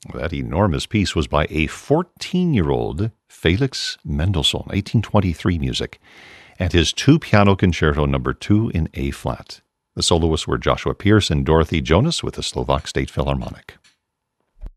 That enormous piece was by a 14-year-old Felix Mendelssohn, 1823 music, and his two-piano concerto number 2 in A-flat. The soloists were Joshua Pierce and Dorothy Jonas with the Slovak State Philharmonic.